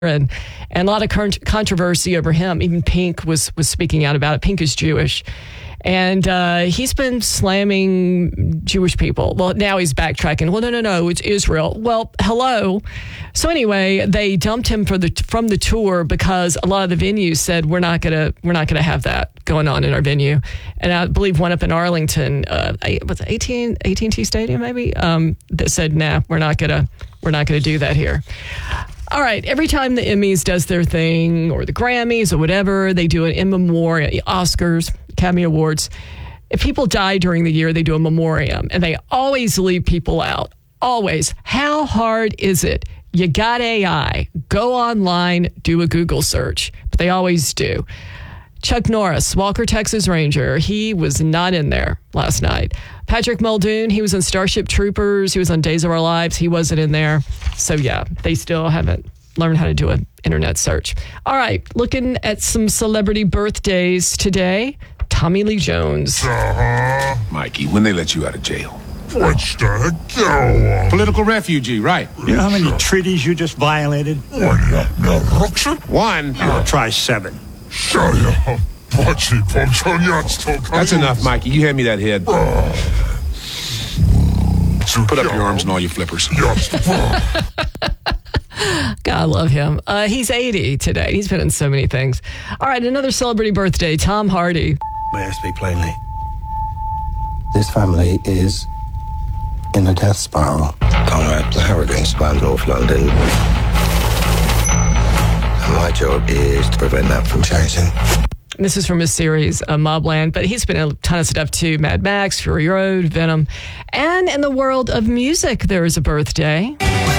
and a lot of controversy over him. Even Pink was speaking out about it. Pink is Jewish. And he's been slamming Jewish people. Well, now he's backtracking. Well, no, it's Israel. Well, hello. So anyway, they dumped him from the tour because a lot of the venues said we're not gonna have that going on in our venue. And I believe one up in Arlington, was it AT&T Stadium maybe, that said, nah, we're not gonna do that here. All right, every time the Emmys does their thing, or the Grammys, or whatever, they do an in memoriam, Oscars, Academy Awards. If people die during the year, they do a memoriam, and they always leave people out. Always. How hard is it? You got AI. Go online, do a Google search. But they always do. Chuck Norris, Walker, Texas Ranger, he was not in there last night. Patrick Muldoon, he was in Starship Troopers. He was on Days of Our Lives. He wasn't in there. So, yeah, they still haven't learned how to do an internet search. All right, looking at some celebrity birthdays today. Tommy Lee Jones. Mikey, when they let you out of jail? What's that? Political refugee, right. You know how many treaties you just violated? One. Try 7. That's enough, Mikey. You hand me that head. Put up your arms and all your flippers. God, I love him. He's 80 today. He's been in so many things. All right, another celebrity birthday, Tom Hardy. May I speak plainly? This family is in a death spiral. Conrad, the hurricane spanned North London. And my job is to prevent that from changing. This is from his series, Mobland, but he's been in a ton of stuff too. Mad Max, Fury Road, Venom. And in the world of music, there is a birthday.